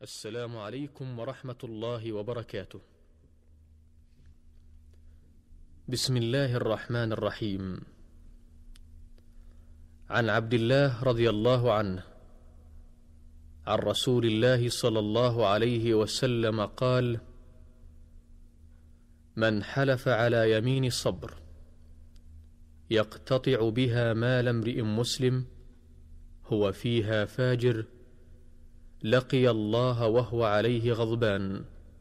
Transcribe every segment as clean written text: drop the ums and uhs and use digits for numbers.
السلام عليكم ورحمة الله وبركاته. بسم الله الرحمن الرحيم. عن عبد الله رضي الله عنه عن رسول الله صلى الله عليه وسلم قال: من حلف على يمين صبر يقتطع بها مال امرئ مسلم هو فيها فاجر لقي الله وهو عليه غضبان.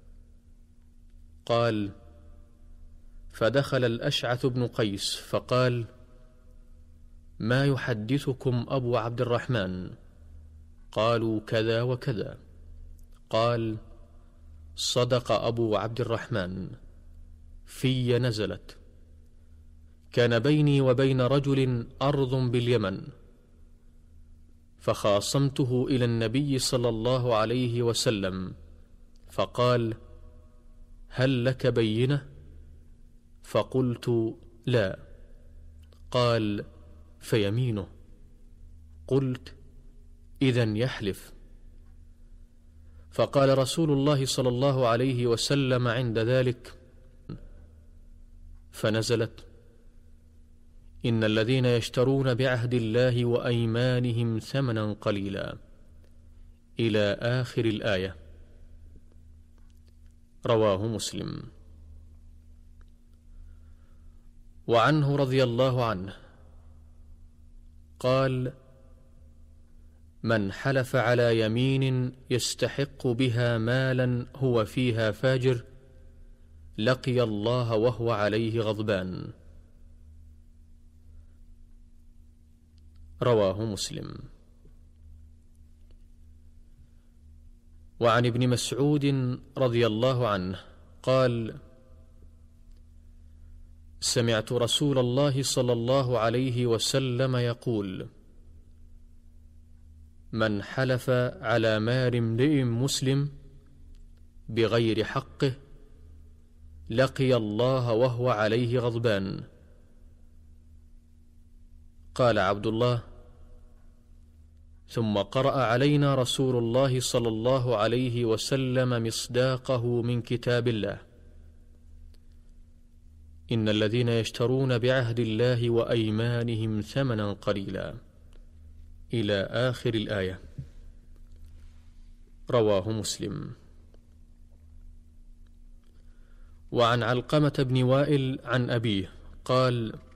قال: فدخل الأشعث بن قيس فقال: ما يحدثكم أبو عبد الرحمن؟ قالوا: كذا وكذا. قال: صدق أبو عبد الرحمن، في نزلت: كان بيني وبين رجل أرض باليمن، فخاصمته إلى النبي صلى الله عليه وسلم، فقال: هل لك بينة؟ فقلت: لا. قال: فيمينه. قلت: إذن يحلف. فقال رسول الله صلى الله عليه وسلم عند ذلك: فنزلت: إن الذين يشترون بعهد الله وأيمانهم ثمنا قليلا، إلى آخر الآية. رواه مسلم. وعنه رضي الله عنه قال: من حلف على يمين يستحق بها مالا هو فيها فاجر لقي الله وهو عليه غضبان. رواه مسلم. وعن ابن مسعود رضي الله عنه قال: سمعت رسول الله صلى الله عليه وسلم يقول: من حلف على مال امرئ مسلم بغير حقه لقي الله وهو عليه غضبان. قال عبد الله: ثم قرأ علينا رسول الله صلى الله عليه وسلم مصداقه من كتاب الله: إن الذين يشترون بعهد الله وأيمانهم ثمنا قليلا، إلى آخر الآية. رواه مسلم. وعن علقمة بن وائل عن أبيه قال: